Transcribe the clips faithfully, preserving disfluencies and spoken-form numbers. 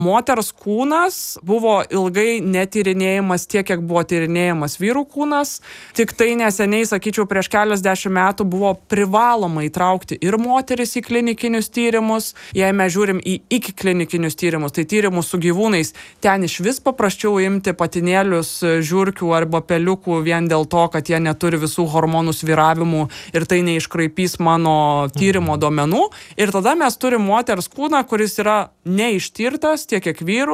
Moters kūnas buvo ilgai netyrinėjimas tiek, kiek buvo tyrinėjimas vyrų kūnas. Tik tai neseniai, sakyčiau, prieš keliasdešimt metų buvo privaloma įtraukti ir moteris į klinikinius tyrimus. Jei mes žiūrim į iki klinikinius tyrimus, tai tyrimus su gyvūnais, ten iš vis paprasčiau imti patinėlius, žiurkių arba peliukų vien dėl to, kad jie neturi visų hormonų svyravimų ir tai neiškraipys mano tyrimo duomenų. Ir tada mes turim moters kūną, kuris yra neištirtas tiek kiek vyrų,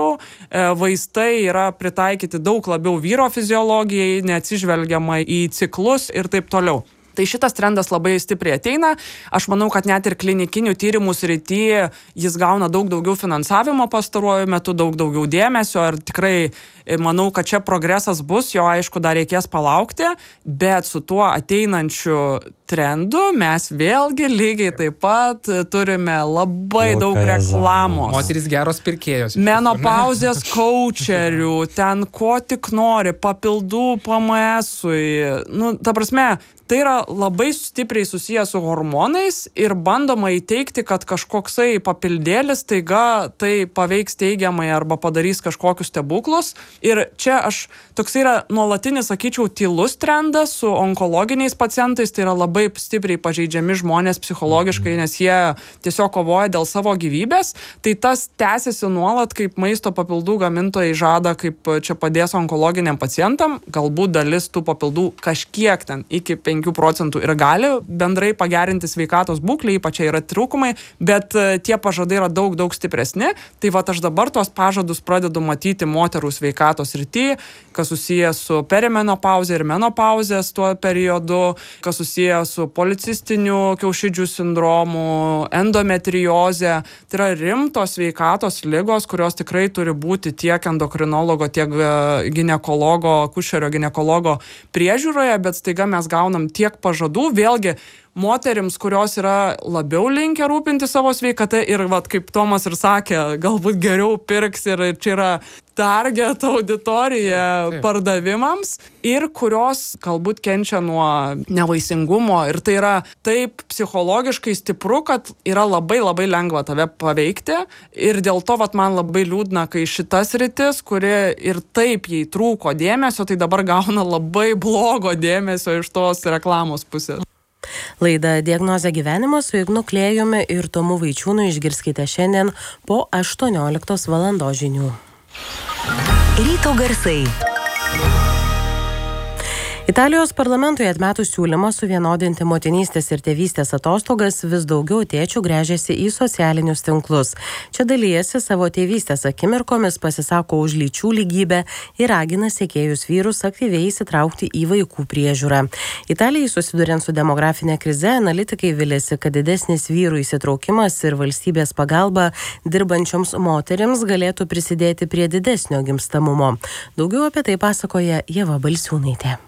vaistai yra pritaikyti daug labiau vyro fiziologijai, neatsižvelgiama į ciklus ir taip toliau. Tai šitas trendas labai stipriai ateina. Aš manau, kad net ir klinikinių tyrimų srityje jis gauna daug daugiau finansavimo pastaruoju metu, daug daugiau dėmesio ir tikrai manau, kad čia progresas bus, jo aišku dar reikės palaukti, bet su tuo ateinančiu trendu mes vėlgi lygiai taip pat turime labai Jau daug reklamos. Moterys geros pirkėjos. Menopauzės koučerių, ten ko tik nori, papildų P M S-ui. Nu, ta prasme, tai yra labai stipriai susijęs su hormonais ir bandoma įteikti, kad kažkoksai papildėlis taiga tai paveiks teigiamai arba padarys kažkokius stebuklus. Ir čia aš toks yra nuolatinis, sakyčiau, tylus trendas su onkologiniais pacientais, tai yra labai stipriai pažeidžiami žmonės psichologiškai, nes jie tiesiog kovoja dėl savo gyvybės. Tai tas tęsiasi nuolat, kaip maisto papildų gamintojai žada, kaip čia padės onkologiniam pacientam. Galbūt dalis tų papildų kažkiek ten iki penkių procentų ir gali bendrai pagerinti sveikatos būklę, ypač yra trūkumai, bet tie pažadai yra daug, daug stipresni. Tai va aš dabar tos pažadus pradedu matyti moterų sveikatos srity, kas susijęs su perimenopauzė ir menopauzės tuo periodu, kas susijęs su policistiniu kiaušidžių sindromu, endometrioze. Tai yra rimtos sveikatos ligos, kurios tikrai turi būti tiek endokrinologo, tiek ginekologo, akušerio ginekologo priežiūroje, bet staiga mes gaunam tiek pažadų, vėlgi moterims, kurios yra labiau linkę rūpinti savo sveikatą ir, vat, kaip Tomas ir sakė, galbūt geriau pirks ir čia yra target auditorija Taip. Pardavimams ir kurios galbūt kenčia nuo nevaisingumo ir tai yra taip psichologiškai stipru, kad yra labai labai lengva tave paveikti ir dėl to vat, man labai liūdna, kai šitas rytis, kuri ir taip jai trūko dėmesio, tai dabar gauna labai blogo dėmesio iš tos reklamos pusės. Laidą Diagnozė gyvenimas su Ignu Klėjumi ir Tomu Vaičiūnu išgirskite šiandien po aštuonioliktos valandos žinių. Ryto garsai. Italijos parlamentui atmetus siūlymą suvienodinti motinystės ir tėvystės atostogas, vis daugiau tėčių gręžiasi į socialinius tinklus. Čia dalijasi savo tėvystės akimirkomis, pasisako už lyčių lygybę ir ragina sekėjus vyrus aktyviai įsitraukti į vaikų priežiūrą. Italijai susiduriant su demografinė krize, analitikai vilėsi, kad didesnis vyrų įsitraukimas ir valstybės pagalba dirbančioms moterims galėtų prisidėti prie didesnio gimstamumo. Daugiau apie tai pasakoja Ieva Balsiūnaitė.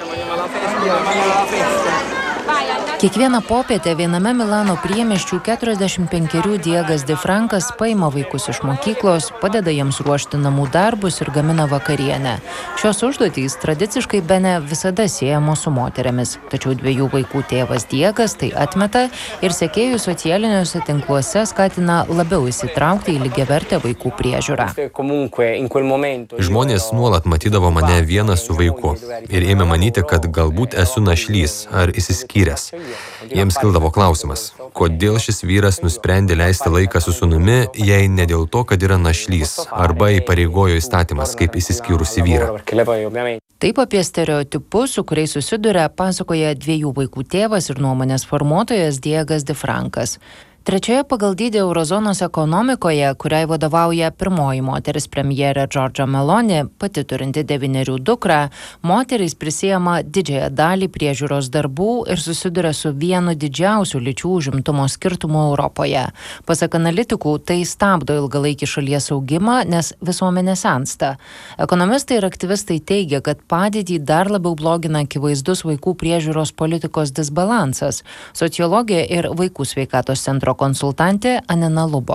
Kiekvieną popietę viename Milano priemiesčių keturiasdešimt penkerių Diegas Di Frankas paima vaikus iš mokyklos, padeda jiems ruošti namų darbus ir gamina vakarienę. Šios užduotys tradiciškai bene visada siejamos su moterimis, tačiau dviejų vaikų tėvas Diegas tai atmeta ir sekėjų socialiniuose tinkluose skatina labiau įsitraukti į lygiavertę vaikų priežiūrą. Žmonės nuolat matydavo mane vieną su vaiku ir ėmė manyti, kad galbūt esu našlys ar išsiskyręs. Jiems kildavo klausimas, kodėl šis vyras nusprendė leisti laiką su sūnumi, jei ne dėl to, kad yra našlys, arba įpareigojo įstatymas kaip išsiskyrusi vyrą. Taip apie stereotipus, su kuriais susiduria, pasakoja dviejų vaikų tėvas ir nuomonės formuotojas Diegas Di Frankas. Trečioje pagal dydį eurozonos ekonomikoje, kuriai vadovauja pirmoji moteris premjerė Giorgia Meloni, pati turinti devynerių dukrą, moterys prisiema didžiąją dalį priežiūros darbų ir susiduria su vienu didžiausių lyčių užimtumo skirtumų Europoje. Pasak analitikų, tai stabdo ilgalaikį šalies augimą, nes visuomenė sensta. Ekonomistai ir aktyvistai teigia, kad padėtį dar labiau blogina akivaizdus vaikų priežiūros politikos disbalansas. Sociologė ir vaikų sveikatos centro konsultantė Anina Lubok.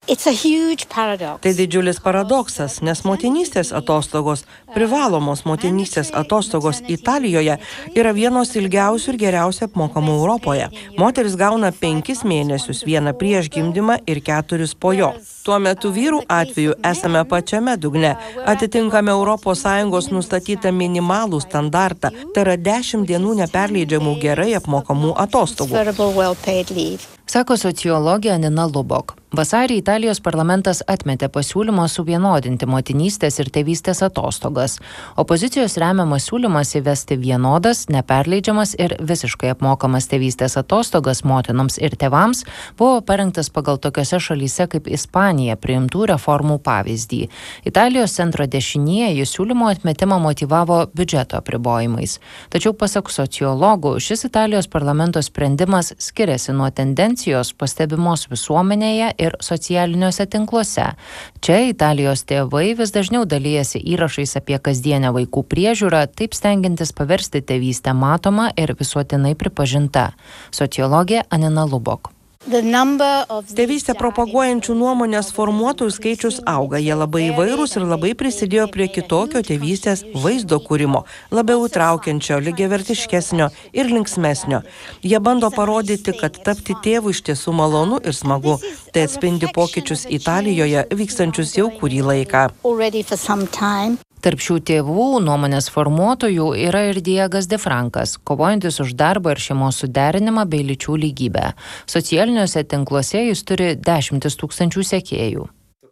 Tai didžiulis paradoksas, nes motinystės atostogos, privalomos motinystės atostogos Italijoje yra vienos ilgiausių ir geriausiai apmokamų Europoje. Moteris gauna penkis mėnesius, vieną prieš gimdymą ir keturis po jo. Tuo metu vyrų atveju esame pačiame dugne, atitinkame Europos Sąjungos nustatytą minimalų standartą, tai yra dešimt dienų neperleidžiamų gerai apmokamų atostogų. Sako sociologė Nina Lubok. Vasarį Italijos parlamentas atmetė pasiūlymą suvienodinti motinystės ir tėvystės atostogas. Opozicijos remiamas siūlymas įvesti vienodas, neperleidžiamas ir visiškai apmokamas tėvystės atostogas motinoms ir tėvams buvo parengtas pagal tokiose šalyse kaip Ispanija priimtų reformų pavyzdį. Italijos centro dešinieji siūlymo atmetimą motyvavo biudžeto apribojimais. Tačiau pasak sociologų, šis Italijos parlamento sprendimas skiriasi nuo tendencijos pastebimos visuomenėje ir socialiniuose tinkluose. Čia Italijos tėvai vis dažniau dalijasi įrašais apie kasdienę vaikų priežiūrą, taip stengiantis paversti tėvystę matomą ir visuotinai pripažinta. Sociologė Anina Lubok. Tėvystę propaguojančių nuomonės formuotojų skaičius auga. Jie labai įvairūs ir labai prisidėjo prie kitokio tėvystės vaizdo kūrimo, labiau traukiančio, lygiavertiškesnio ir linksmesnio. Jie bando parodyti, kad tapti tėvu iš tiesų malonu ir smagu. Tai atspindi pokyčius Italijoje vykstančius jau kurį laiką. Tarp šių tėvų nuomonės formuotojų yra ir Diegas de Francas, kovojantis už darbą ir šeimos suderinimą bei lyčių lygybę. Socialiniuose tinkluose jis turi dešimtis tūkstančių sekėjų.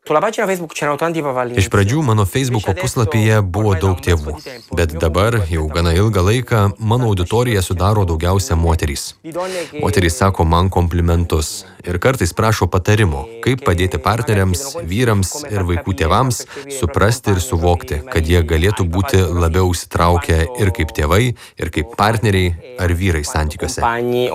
Iš pradžių mano Facebooko puslapyje buvo daug tėvų, bet dabar jau gana ilgą laiką mano auditoriją sudaro daugiausia moterys. Moterys sako man komplimentus ir kartais prašo patarimo, kaip padėti partneriams, vyrams ir vaikų tėvams suprasti ir suvokti, kad jie galėtų būti labiau įsitraukę ir kaip tėvai, ir kaip partneriai ar vyrai santykiuose.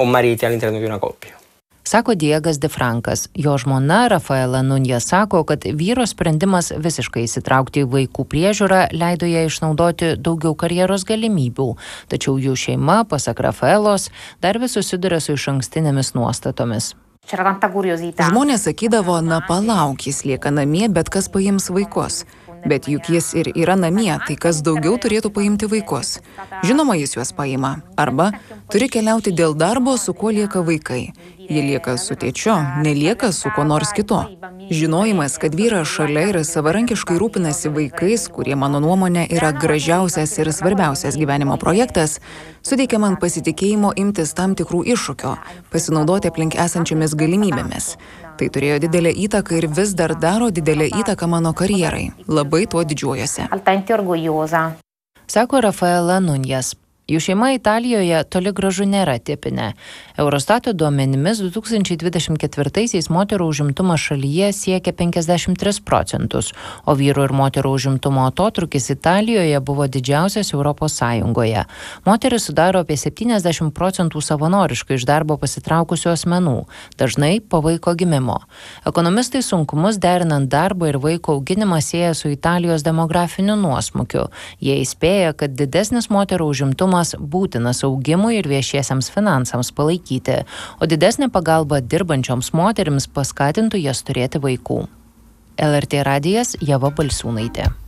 Sako Diegas de Francas. Jo žmona Rafaela Nunja sako, kad vyro sprendimas visiškai įsitraukti į vaikų priežiūrą leido ją išnaudoti daugiau karjeros galimybių. Tačiau jų šeima, pasak Rafaelos, dar vis susiduria su išankstinėmis nuostatomis. Žmonės sakydavo, na palauk, jis lieka namie, bet kas paims vaikus. Bet juk jis ir yra namie, tai kas daugiau turėtų paimti vaikus. Žinoma, jis juos paima. Arba turi keliauti dėl darbo, su kuo lieka vaikai. Jie lieka su tėčiu, nelieka su kuo nors kitu. Žinojimas, kad vyras šalia ir savarankiškai rūpinasi vaikais, kurie mano nuomonė yra gražiausias ir svarbiausias gyvenimo projektas, suteikia man pasitikėjimo imtis tam tikrų iššūkio, pasinaudoti aplink esančiomis galimybėmis. Tai turėjo didelę įtaką ir vis dar daro didelę įtaką mano karjerai. Labai tuo didžiuojuosi. Sako Rafaela Nunjas. Jų šeima Italijoje toli gražu nėra tipinė. Eurostato duomenimis du tūkstančiai dvidešimt ketvirtaisiais moterų užimtumas šalyje siekia penkiasdešimt tris procentus, o vyrų ir moterų užimtumo atotrūkis Italijoje buvo didžiausias Europos Sąjungoje. Moteris sudaro apie septyniasdešimt procentų savanoriškai iš darbo pasitraukusių asmenų, dažnai po vaiko gimimo. Ekonomistai sunkumus derinant darbą ir vaiko auginimą sieja su Italijos demografiniu nuosmukiu. Jie įspėja, kad didesnis moterų užimtumas būtinas augimui ir viešiesiems finansams palaikyti, o didesnė pagalba dirbančioms moterims paskatintų jas turėti vaikų. L R T radijas, Ieva Balsiūnaitė.